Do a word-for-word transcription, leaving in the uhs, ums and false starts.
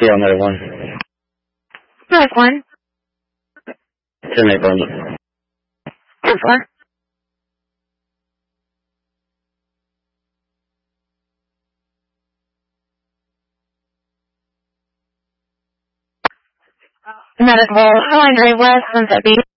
Sierra Medic one. Medic one. ten eight Brenda. ten four. Medical, Highline Drive West, Sunset Beach.